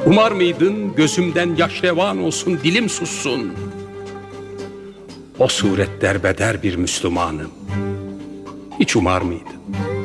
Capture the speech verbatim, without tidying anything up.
Umar mıydın gözümden yaş revan olsun, dilim sussun? O suret derbeder bir Müslümanım. Hiç umar mıydın?